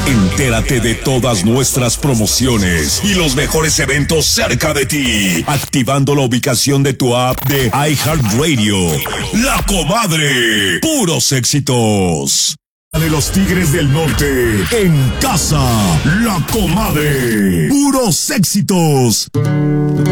Entérate de todas nuestras promociones y los mejores eventos cerca de ti, activando la ubicación de tu app de iHeartRadio. La Comadre, puros éxitos. De los Tigres del Norte, en casa, La Comadre, puros éxitos.